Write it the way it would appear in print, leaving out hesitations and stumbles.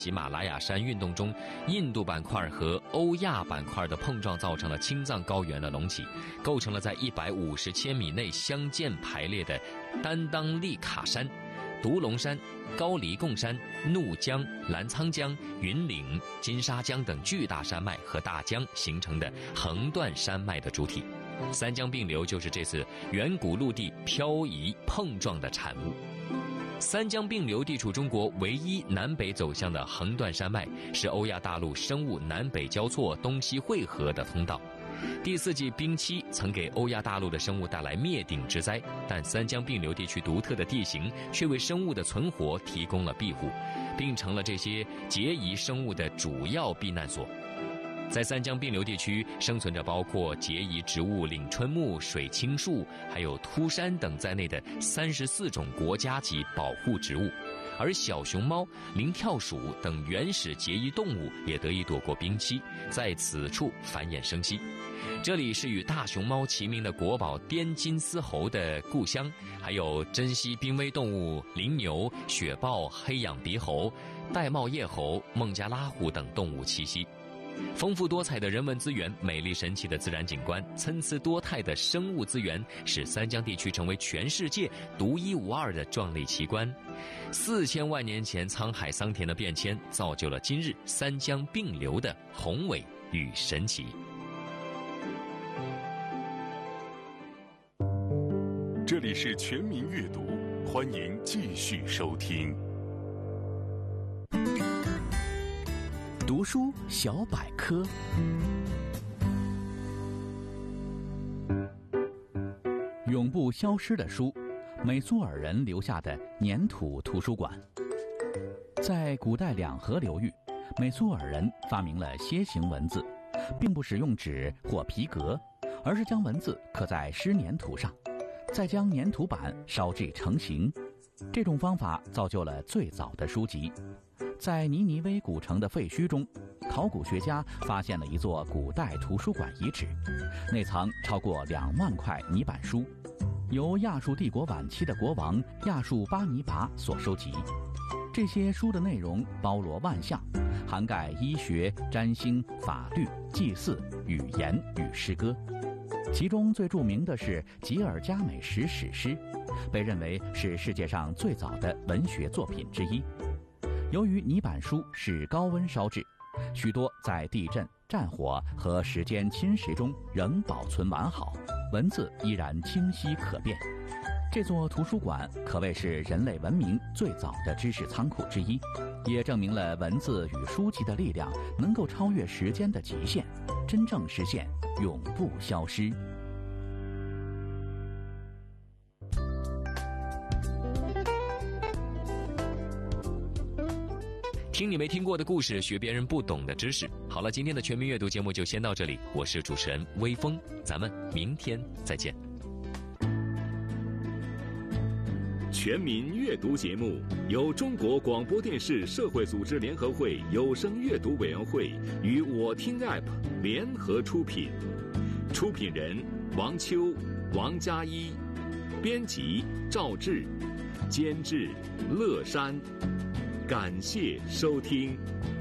喜马拉雅山运动中，印度板块和欧亚板块的碰撞造成了青藏高原的隆起，构成了在150千米内相间排列的丹当利卡山、独龙山、高黎贡山、怒江、澜沧江、云岭、金沙江等巨大山脉和大江形成的横断山脉的主体。三江并流就是这次远古陆地漂移碰撞的产物。三江并流地处中国唯一南北走向的横断山脉，是欧亚大陆生物南北交错、东西汇合的通道。第4纪冰期曾给欧亚大陆的生物带来灭顶之灾，但三江并流地区独特的地形却为生物的存活提供了庇护，并成了这些孑遗生物的主要避难所。在三江并流地区生存着包括孑遗植物岭春木、水青树，还有秃山等在内的34种国家级保护植物，而小熊猫、灵跳鼠等原始孑遗动物也得以躲过冰期，在此处繁衍生息。这里是与大熊猫齐名的国宝滇金丝猴的故乡，还有珍稀濒危动物羚牛、雪豹、黑仰鼻猴、玳瑁叶猴、孟加拉虎等动物栖息。丰富多彩的人文资源、美丽神奇的自然景观、参差多态的生物资源，使三江地区成为全世界独一无二的壮丽奇观。4000万年前沧海桑田的变迁，造就了今日三江并流的宏伟与神奇。 这里是全民阅读，欢迎继续收听。 读书小百科。永不消失的书，美苏尔人留下的粘土图书馆。在古代两河流域，美苏尔人发明了楔形文字，并不使用纸或皮革，而是将文字刻在湿粘土上，再将粘土板烧制成型。这种方法造就了最早的书籍。在尼尼微古城的废墟中，考古学家发现了一座古代图书馆遗址，内藏超过2万块泥板书，由亚述帝国晚期的国王亚述巴尼拔所收集。这些书的内容包罗万象，涵盖医学、占星、法律、祭祀、语言与诗歌。其中最著名的是吉尔加美什史诗，被认为是世界上最早的文学作品之一。由于泥板书是高温烧制，许多在地震、战火和时间侵蚀中仍保存完好，文字依然清晰可辨。这座图书馆可谓是人类文明最早的知识仓库之一，也证明了文字与书籍的力量能够超越时间的极限，真正实现永不消失。 听你没听过的故事，学别人不懂的知识。好了，今天的全民阅读节目就先到这里，我是主持人微风，咱们明天再见。 全民阅读节目由中国广播电视社会组织联合会有声阅读委员会与我听 App 联合出品，出品人王秋、王佳一，编辑赵志，监制乐山。感谢收听。